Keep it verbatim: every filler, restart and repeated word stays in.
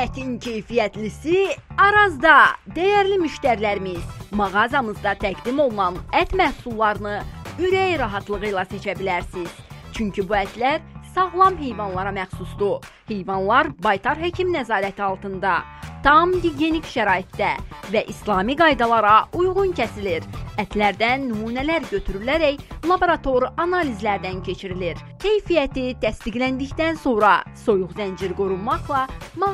Ətin keyfiyyətlisi Arazda. Dəyərli müştərilərimiz, mağazamızda təqdim olunan ət məhsullarını ürək rahatlığı ilə seçə bilərsiniz. Çünki bu ətlər sağlam heyvanlara məxsusdur. Heyvanlar baytar həkim nəzarəti altında, tam gigiyenik şəraitdə və İslami qaydalara uyğun kəsilir. Ətlərdən nümunələr götürülərək laborator analizlərdən keçirilir. Keyfiyyəti təsdiqləndikdən sonra soyuq zəncir qorunmaqla